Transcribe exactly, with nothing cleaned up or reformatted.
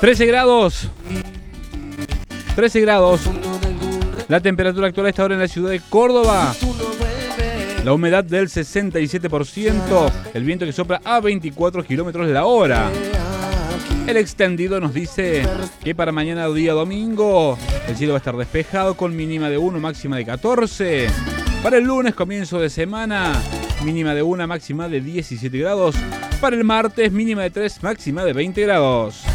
trece grados. trece grados. La temperatura actual a esta hora en la ciudad de Córdoba. La humedad del sesenta y siete por ciento. El viento que sopla a veinticuatro kilómetros la hora. El extendido nos dice que para mañana día domingo el cielo va a estar despejado con mínima de uno, máxima de catorce. Para el lunes, comienzo de semana, mínima de uno, máxima de diecisiete grados. Para el martes, mínima de tres, máxima de veinte grados.